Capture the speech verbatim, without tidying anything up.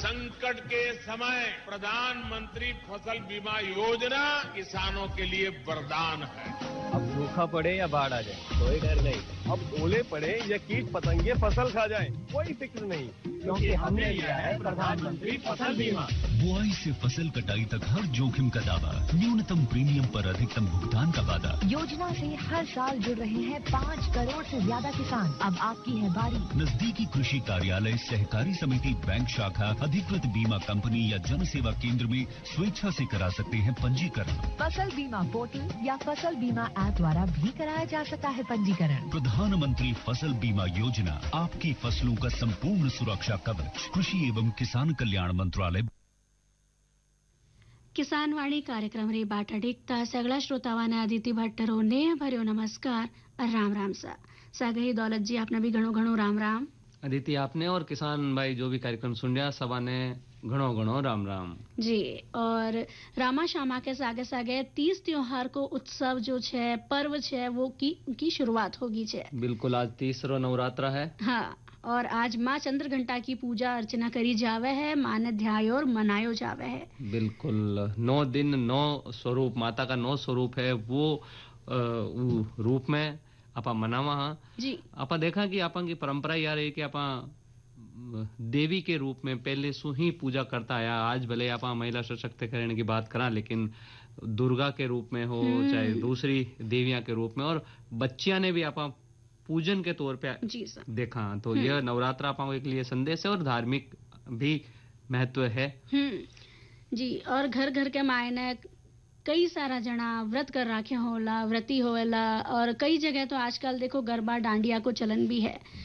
संकट के समय प्रधानमंत्री फसल बीमा योजना किसानों के लिए वरदान है। अब सूखा पड़े या बाढ़ आ जाए कोई डर नहीं। अब ओले पड़े या कीट पतंगे फसल खा जाए कोई फिक्र नहीं, क्योंकि हमने लिया है प्रधानमंत्री फसल बीमा। बुआई से फसल कटाई तक हर जोखिम का दावा, न्यूनतम प्रीमियम पर अधिकतम भुगतान का वादा। योजना से हर साल जुड़ रहे हैं पाँच करोड़ से ज्यादा किसान। अब आपकी है बारी। नजदीकी कृषि कार्यालय, सहकारी समिति, बैंक शाखा, अधिकृत बीमा कंपनी या जन सेवा केंद्र में स्वेच्छा से करा सकते हैं पंजीकरण। फसल बीमा पोर्टल या फसल बीमा ऐप द्वारा भी कराया जा सकता है पंजीकरण। प्रधानमंत्री फसल बीमा योजना, आपकी फसलों का संपूर्ण सुरक्षा कवच। कृषि एवं किसान कल्याण मंत्रालय। किसान वाणी कार्यक्रम रे बाट अडिकता सगळ्या श्रोतावाने अदिति भट्टरो नेह भर्यो नमस्कार राम राम सा सागही दौलत जी आपने भी घणो घणो राम राम। अदिति आपने और किसान भाई जो भी कार्यक्रम सुन रहा सबाने घणो घणो राम राम जी। और रामा श्यामा के सागे सागे तीस त्योहार को उत्सव जो छे पर्व छे वो की की शुरुआत होगी छे। बिल्कुल, आज तीसरो नवरात्र है। हाँ, और आज माँ चंद्रघंटा की पूजा अर्चना करी जावे है, माने ध्यायो और मनायो जावे है। बिल्कुल, नौ दिन नौ स्वरूप माता का नौ स्वरूप है वो आ, रूप में आपा मनावा। हाँ जी, आपा देखा कि आपा की परंपरा यार है कि आपा देवी के रूप में पहले सु ही पूजा करता आया। आज भले आप महिला सशक्तिकरण की बात करा, लेकिन दुर्गा के रूप में हो चाहे दूसरी देवियां के रूप में, और बच्चियां ने भी आप पूजन के तौर पे देखा। तो यह नवरात्र आप के लिए संदेश है और धार्मिक भी महत्व है जी। और घर घर के मायने कई सारा जना व्रत कर राखे होला, व्रती होवेला, और कई जगह तो आजकल देखो गरबा डांडिया को चलन भी है।